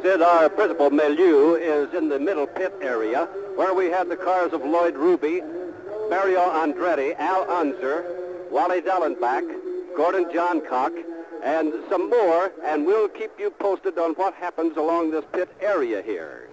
Sid, our principal milieu is in the middle pit area where we have the cars of Lloyd Ruby, Mario Andretti, Al Unser, Wally Dellenbach, Gordon Johncock, and some more, and we'll keep you posted on what happens along this pit area here.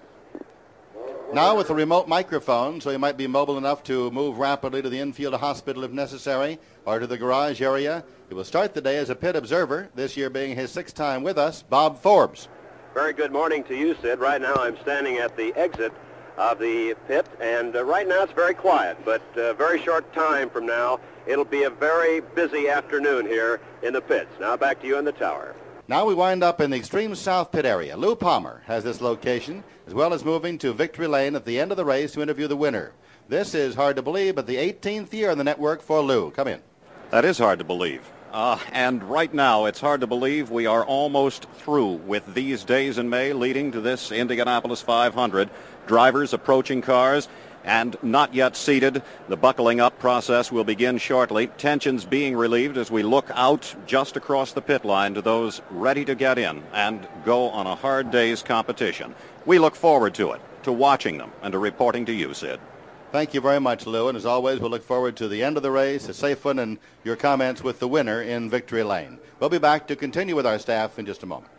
Now with a remote microphone, so you might be mobile enough to move rapidly to the infield hospital if necessary, or to the garage area. He will start the day as a pit observer, this year being his sixth time with us, Bob Forbes. Very good morning to you, Sid. Right now I'm standing at the exit of the pit, and right now it's very quiet, but a very short time from now, it'll be a very busy afternoon here in the pits. Now back to you in the tower. Now we wind up in the extreme south pit area. Lou Palmer has this location, as well as moving to Victory Lane at the end of the race to interview the winner. This is hard to believe, but the 18th year on the network for Lou. Come in. That is hard to believe. And right now, it's hard to believe we are almost through with these days in May leading to this Indianapolis 500. Drivers approaching cars and not yet seated. The buckling up process will begin shortly. Tensions being relieved as we look out just across the pit line to those ready to get in and go on a hard day's competition. We look forward to it, to watching them, and to reporting to you, Sid. Thank you very much, Lou, and as always, we'll look forward to the end of the race, a safe one, and your comments with the winner in Victory Lane. We'll be back to continue with our staff in just a moment.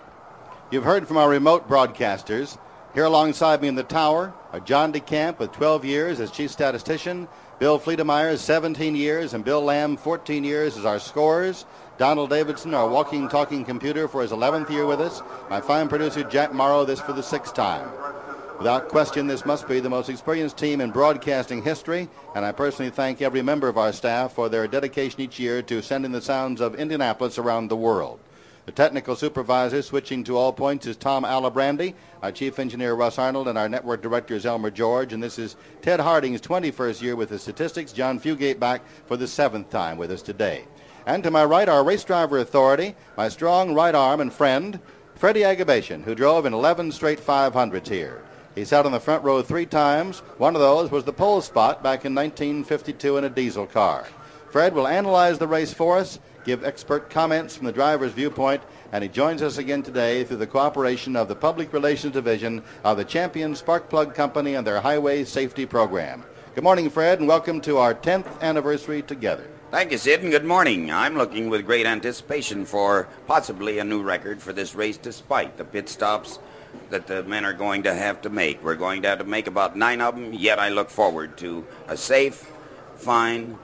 You've heard from our remote broadcasters. Here alongside me in the tower are John DeCamp with 12 years as chief statistician, Bill Fleetemeyer 17 years, and Bill Lamb 14 years as our scorers. Donald Davidson, our walking, talking computer for his 11th year with us. My fine producer, Jack Morrow, this for the 6th time. Without question, this must be the most experienced team in broadcasting history, and I personally thank every member of our staff for their dedication each year to sending the sounds of Indianapolis around the world. The technical supervisor switching to all points is Tom Alibrandi, our chief engineer Russ Arnold, and our network director is Elmer George. And this is Ted Harding's 21st year with the statistics. John Fugate back for the 7th time with us today. And to my right, our race driver authority, my strong right arm and friend, Freddie Agabashian, who drove in 11 straight 500s here. He sat on the front row 3 times. One of those was the pole spot back in 1952 in a diesel car. Fred will analyze the race for us, give expert comments from the driver's viewpoint, and he joins us again today through the cooperation of the Public Relations Division of the Champion Spark Plug Company and their Highway Safety Program. Good morning, Fred, and welcome to our 10th anniversary together. Thank you, Sid, and good morning. I'm looking with great anticipation for possibly a new record for this race despite the pit stops that the men are going to have to make. We're going to have to make about 9 of them, yet I look forward to a safe, fine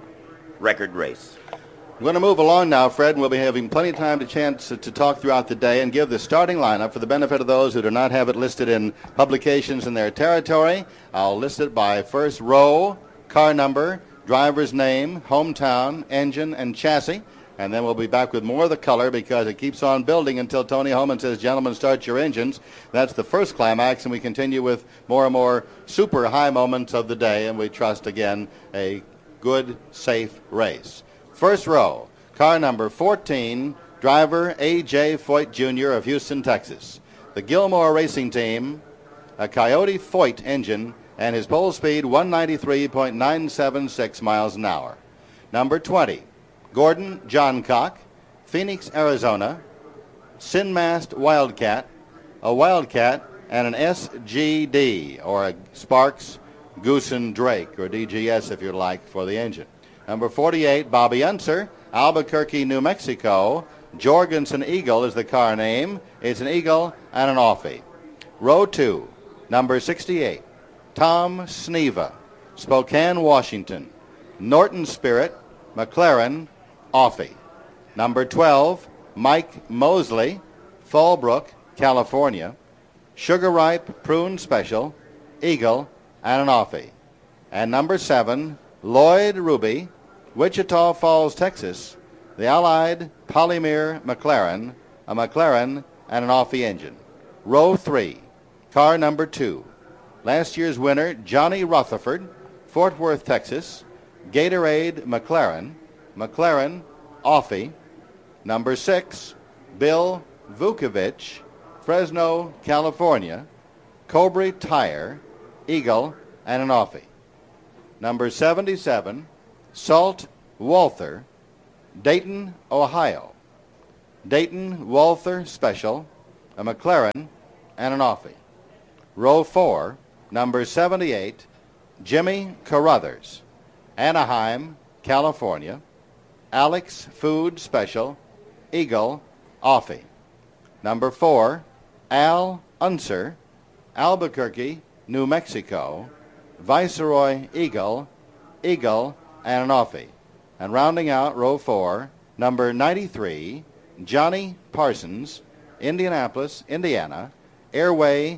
record race. We're going to move along now, Fred, and we'll be having plenty of time to talk throughout the day and give the starting lineup for the benefit of those who do not have it listed in publications in their territory. I'll list it by first row, car number, driver's name, hometown, engine, and chassis. And then we'll be back with more of the color because it keeps on building until Tony Holman says, gentlemen, start your engines. That's the first climax, and we continue with more and more super high moments of the day, and we trust, again, a good, safe race. First row, car number 14, driver A.J. Foyt Jr. of Houston, Texas. The Gilmore Racing Team, a Coyote Foyt engine, and his pole speed 193.976 miles an hour. Number 20, Gordon Johncock, Phoenix, Arizona, Sinmast Wildcat, a Wildcat, and an SGD, or a Sparks Goosen Drake, or DGS if you like, for the engine. Number 48, Bobby Unser, Albuquerque, New Mexico. Jorgensen Eagle is the car name. It's an Eagle and an Offie. Row 2, number 68, Tom Sneva, Spokane, Washington. Norton Spirit, McLaren, Offie. Number 12, Mike Mosley, Fallbrook, California. Sugar Ripe Prune Special, Eagle, and an Offie. And number 7, Lloyd Ruby, Wichita Falls, Texas, the Allied Polymer McLaren, a McLaren, and an Offie engine. Row 3, car number 2, last year's winner, Johnny Rutherford, Fort Worth, Texas, Gatorade McLaren, McLaren, Offie. Number 6, Bill Vukovich, Fresno, California, Cobra Tire, Eagle, and an Offie. Number 77, Salt Walther, Dayton, Ohio. Dayton Walther Special, a McLaren, and an Offie. Row 4, number 78, Jimmy Carruthers, Anaheim, California, Alex Food Special, Eagle, Offie. Number 4, Al Unser, Albuquerque, New Mexico, Viceroy Eagle, Eagle, and an Offie. And rounding out row 4, number 93, Johnny Parsons, Indianapolis, Indiana, Airway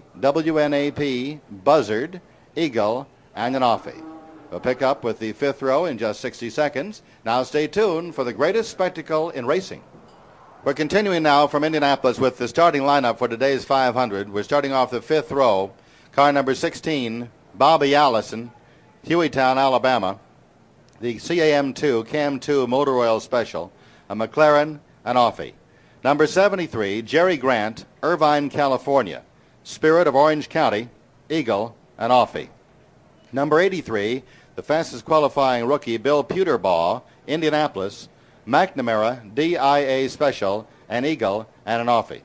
WNAP, Buzzard, Eagle, and an Offie. We'll pick up with the 5th row in just 60 seconds. Now stay tuned for the greatest spectacle in racing. We're continuing now from Indianapolis with the starting lineup for today's 500. We're starting off the 5th row. Car number 16, Bobby Allison, Hueytown, Alabama. The CAM2, CAM2 Motor Oil Special, a McLaren, an Offie. Number 73, Jerry Grant, Irvine, California. Spirit of Orange County, Eagle, an Offie. Number 83, the fastest qualifying rookie, Bill Puterbaugh, Indianapolis, McNamara, DIA Special, an Eagle, and an Offie.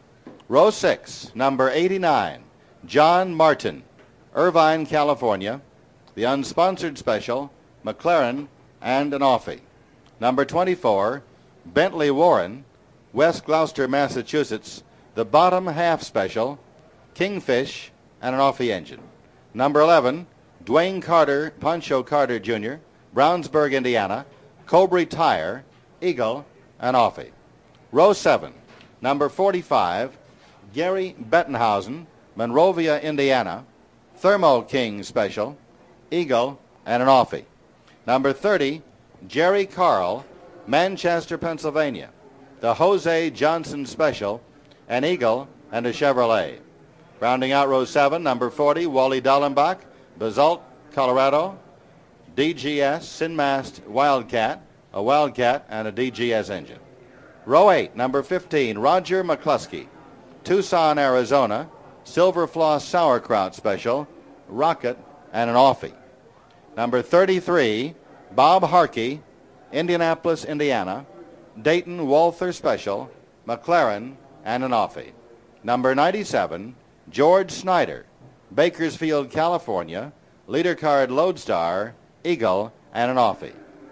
Row 6, number 89, John Martin, Irvine, California, the unsponsored Special, McLaren, and an Offie. Number 24, Bentley Warren, West Gloucester, Massachusetts, the bottom half Special, Kingfish, and an Offie engine. Number 11, Dwayne Carter, Pancho Carter Jr., Brownsburg, Indiana, Cobra Tire, Eagle, and Offie. Row 7, number 45, Gary Bettenhausen, Monrovia, Indiana, Thermo King Special, Eagle, and an Offie. Number 30, Jerry Carl, Manchester, Pennsylvania, the Jose Johnson Special, an Eagle, and a Chevrolet. Rounding out row 7, number 40, Wally Dallenbach, Basalt, Colorado, DGS Sinmast Wildcat, a Wildcat, and a DGS engine. Row 8, number 15, Roger McCluskey, Tucson, Arizona, Silver Floss Sauerkraut Special, Rocket, and an Offie. Number 33, Bob Harkey, Indianapolis, Indiana, Dayton Walther Special, McLaren, and an Offie. Number 97, George Snyder, Bakersfield, California, Leader Card Lodestar, Eagle, and an Offie.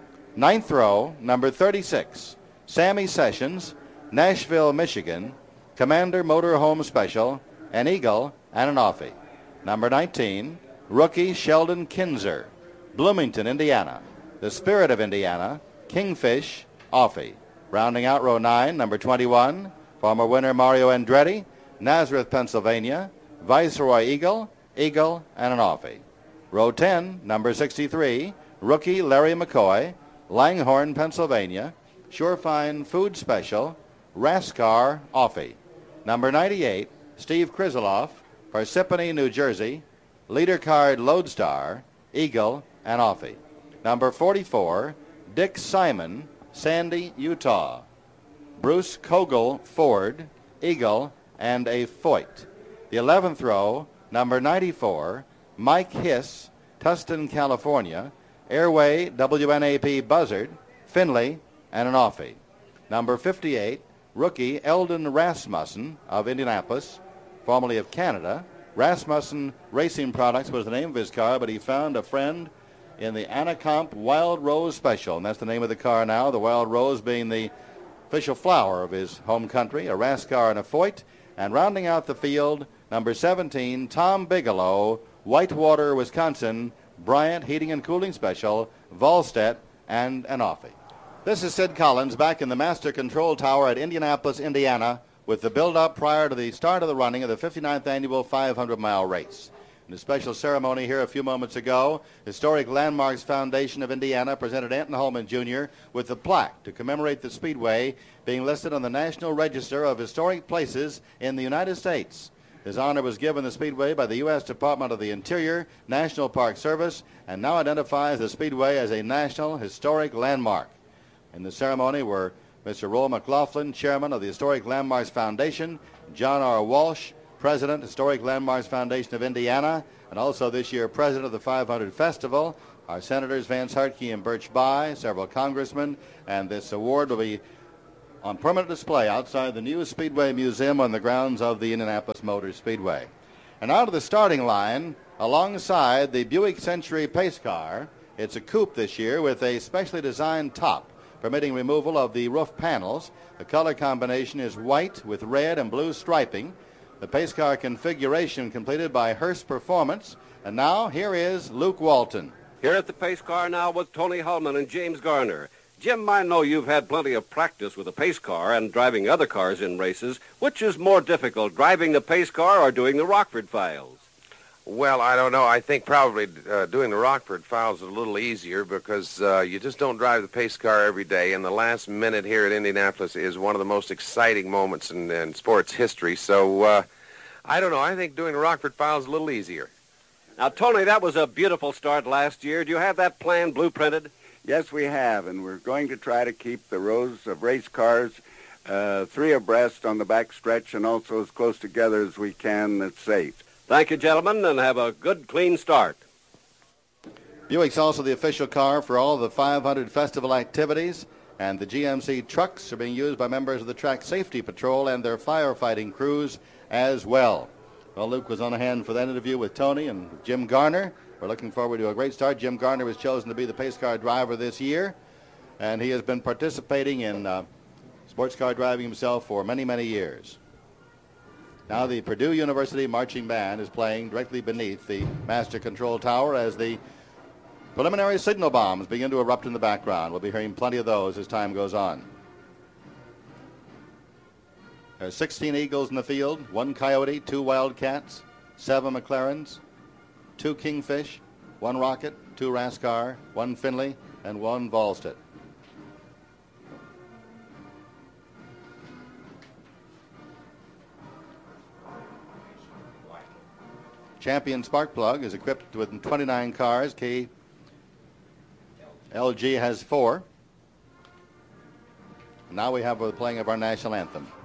9th row, number 36, Sammy Sessions, Nashville, Michigan, Commander Motorhome Special, an Eagle, and an Offie. Number 19, rookie Sheldon Kinzer, Bloomington, Indiana, the Spirit of Indiana, Kingfish, Offie. Rounding out row 9, number 21, former winner Mario Andretti, Nazareth, Pennsylvania, Viceroy Eagle, Eagle, and an Offie. Row 10, number 63, rookie Larry McCoy, Langhorne, Pennsylvania, Surefine Food Special, Rascar, Offie. Number 98, Steve Krizeloff, Parsippany, New Jersey, Leader Card Lodestar, Eagle, and Offie. Number 44, Dick Simon, Sandy, Utah, Bruce Kogel, Ford, Eagle, and a Foyt. The 11th row, number 94, Mike Hiss, Tustin, California, Airway WNAP Buzzard, Finley, and an Offie. Number 58, rookie Eldon Rasmussen of Indianapolis, formerly of Canada. Rasmussen Racing Products was the name of his car, but he found a friend in the Anacomp Wild Rose Special, and that's the name of the car now, the Wild Rose being the official flower of his home country, a Rascar and a Foyt. And rounding out the field, number 17, Tom Bigelow, Whitewater, Wisconsin, Bryant Heating and Cooling Special, Volstedt, and an Offie. This is Sid Collins back in the Master Control Tower at Indianapolis, Indiana, with the build-up prior to the start of the running of the 59th annual 500-mile race. In a special ceremony here a few moments ago, Historic Landmarks Foundation of Indiana presented Anton Holman Jr. with the plaque to commemorate the Speedway being listed on the National Register of Historic Places in the United States. His honor was given the Speedway by the U.S. Department of the Interior, National Park Service, and now identifies the Speedway as a National Historic Landmark. In the ceremony were Mr. Roll McLaughlin, Chairman of the Historic Landmarks Foundation, John R. Walsh, President, Historic Landmarks Foundation of Indiana, and also this year President of the 500 Festival, our Senators Vance Hartke and Birch Bayh, several congressmen, and this award will be on permanent display outside the new Speedway Museum on the grounds of the Indianapolis Motor Speedway. And out of the starting line, alongside the Buick Century pace car, it's a coupe this year with a specially designed top, permitting removal of the roof panels. The color combination is white with red and blue striping. The pace car configuration completed by Hearst Performance. And now, here is Luke Walton. Here at the pace car now with Tony Hullman and James Garner. Jim, I know you've had plenty of practice with a pace car and driving other cars in races. Which is more difficult, driving the pace car or doing the Rockford Files? Well, I don't know. I think probably doing the Rockford Files is a little easier because you just don't drive the pace car every day, and the last minute here at Indianapolis is one of the most exciting moments in sports history. So, I don't know. I think doing the Rockford Files is a little easier. Now, Tony, that was a beautiful start last year. Do you have that plan blueprinted? Yes, we have, and we're going to try to keep the rows of race cars 3 abreast on the back stretch and also as close together as we can that's safe. Thank you, gentlemen, and have a good, clean start. Buick's also the official car for all the 500 festival activities, and the GMC trucks are being used by members of the Track Safety Patrol and their firefighting crews as well. Well, Luke was on hand for that interview with Tony and Jim Garner. We're looking forward to a great start. Jim Garner was chosen to be the pace car driver this year, and he has been participating in sports car driving himself for many, many years. Now the Purdue University Marching Band is playing directly beneath the Master Control Tower as the preliminary signal bombs begin to erupt in the background. We'll be hearing plenty of those as time goes on. There are 16 Eagles in the field, 1 Coyote, 2 Wildcats, 7 McLarens, 2 Kingfish, 1 Rocket, 2 Raskar, 1 Finley, and 1 Volstead. Champion Sparkplug is equipped with 29 cars. KLG has 4. Now we have the playing of our national anthem.